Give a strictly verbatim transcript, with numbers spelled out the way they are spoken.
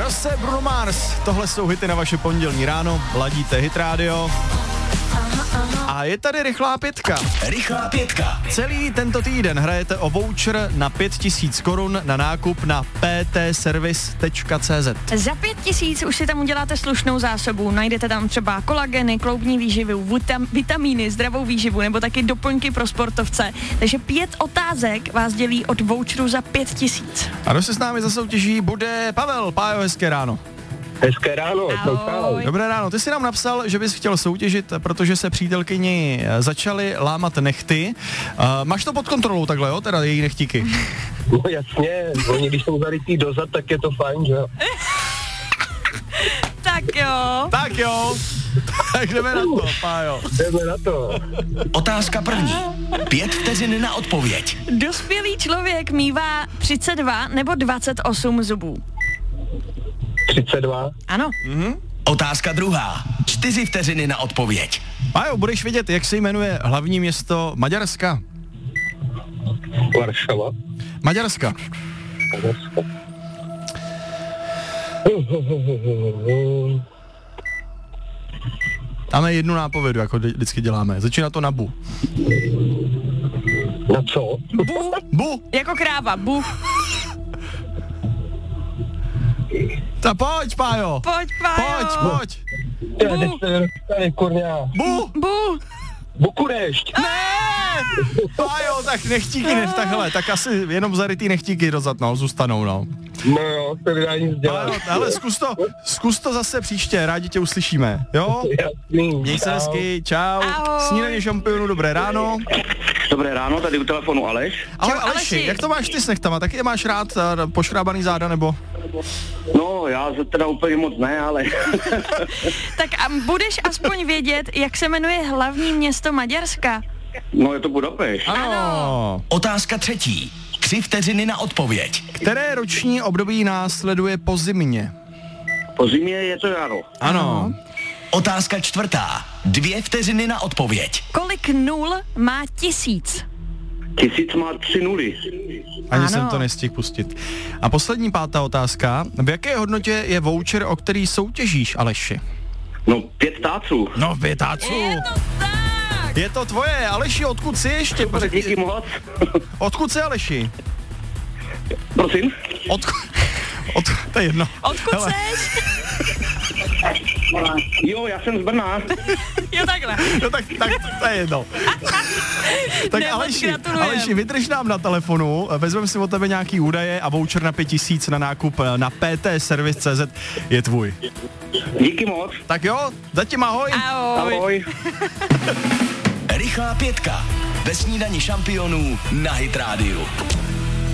Rose, Bruno Mars, tohle jsou hity na vaše pondělní ráno, ladíte Hit Radio. A je tady rychlá pětka. Rychlá pětka. Celý tento týden hrajete o voucher na pět tisíc korun na nákup na p t service tečka c z. Za pět tisíc už si tam uděláte slušnou zásobu. Najdete tam třeba kolageny, kloubní výživu, vitam, vitamíny, zdravou výživu nebo taky doplňky pro sportovce. Takže pět otázek vás dělí od voucheru za pět tisíc. A kdo se s námi zasoutěží, bude Pavel. Pájo, hezké ráno. Hezké ráno. Ahoj. Dobré ráno, ty jsi nám napsal, že bys chtěl soutěžit, protože se přítelkyni začaly lámat nechty. Uh, máš to pod kontrolou takhle, jo, teda její nechtíky? No jasně, oni když jsou zarytý dozad, tak je to fajn, že jo? Tak jo. Tak jo, tak jdeme na to, Pájo. Jdeme na to. Otázka první. Pět vteřin na odpověď. Dospělý člověk mívá třicet dva nebo dvacet osm zubů. třicet dva. Ano. Mhm. Otázka druhá. Čtyři vteřiny na odpověď. Pájo, budeš vědět, jak se jmenuje hlavní město Maďarska? Varšava. Maďarska. Maďarska. Máme jednu nápovědu, jako vždycky děláme. Začíná to na bu. Na co? Bu. Bu! Jako kráva. Bu. Tak pojď, Pájo! Pojď, Pájo. Pojď, pojď! Bu. Tady, kurňa. Bu! Bu. Bukurešť. Ne! Pájo, tak nechtíky, ne, takhle, tak asi jenom zarytý nechtíky dozad, no, zůstanou, no. No jo, to nedá nic dělat. Pájo, ale zkus to, zkus to zase příště, rádi tě uslyšíme, jo? Jasný. Měj se hezky, čau. Ahoj. Snídaně šampionu, dobré ráno. Dobré ráno, tady u telefonu Aleš. Ahoj, Čau, Aleši, Aleši. jak to máš ty s nechtama? Taky je máš rád uh, poškrábaný záda, nebo? No, já se teda úplně moc ne, ale... Tak a budeš aspoň vědět, jak se jmenuje hlavní město Maďarska? No, je to Budapešť. Ano. Otázka třetí. Tři vteřiny na odpověď. Které roční období následuje po zimě? Po zimě je to jaro. Ano. Otázka čtvrtá. Dvě vteřiny na odpověď. Kolik nul má tisíc? Tisíc má tři nuly. Ani Ano. jsem to nestihl pustit. A poslední pátá otázka. V jaké hodnotě je voucher, o který soutěžíš, Aleši? No, pět táců. No, pětáců. Je to tak! Je to tvoje, Aleši, odkud jsi ještě? Díky moc. Odkud jsi, Aleši? Prosím? Odkud? Od, to je jedno. Odkud Hele, seš? Jo, já jsem z Brna. Jo, takhle. No tak, tak to je jedno. Tak Ne, moc Aleši, gratulujem. Aleši, vydrž nám na telefonu, vezmeme si od tebe nějaký údaje a voucher na pět tisíc na nákup na p t service tečka c z je tvůj. Díky moc. Tak jo, zatím ahoj. Ahoj. Ahoj. Rychlá pětka. Ve snídani šampionů na Hit Radio.